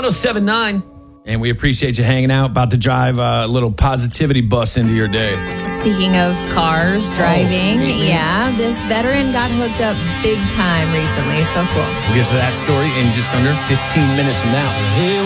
1079. And we appreciate you hanging out. About to drive a little positivity bus into your day. Speaking of cars, driving, this veteran got hooked up big time recently. So cool. We'll get to that story in just under 15 minutes from now.